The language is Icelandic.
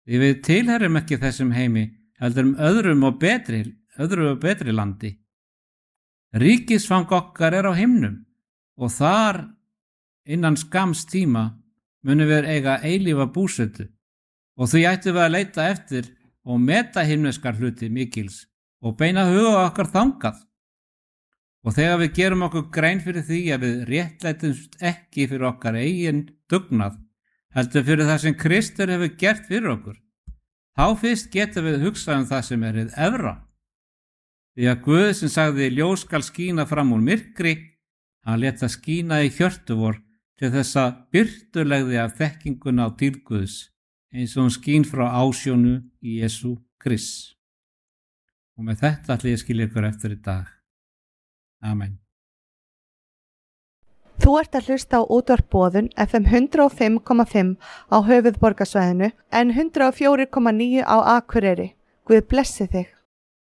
Því við tilherum ekki þessum heimi, heldur öðru og betri landi. Ríkisfang okkar á himnum og þar innan skamms tíma munum við eiga eilífa búsetu og því ættum við að leita eftir og meta himneskar hluti mikils og beina huga okkar þangað. Og þegar við gerum okkur grein fyrir því að við réttlætumst ekki fyrir okkar eigin dugnað, heldur fyrir það sem Kristur hefur gert fyrir okkur, þá fyrst getum við hugsað það sem hið efra. Því að Guð sem sagði ljós skal skína fram úr myrkri, hann lét það skína í hjörtu vor til þess að birtulegði af þekkinguna á dýrð Guðs, eins og hún skín frá ásjónu í Jesú Krist. Og með þetta ætla ég að skilja ykkur eftir í dag. Amen. Þú ert að hlusta á útvarp Boðun FM 105,5 á höfuðborgarsvæðinu en 104,9 á Akureyri. Guð blessi þig.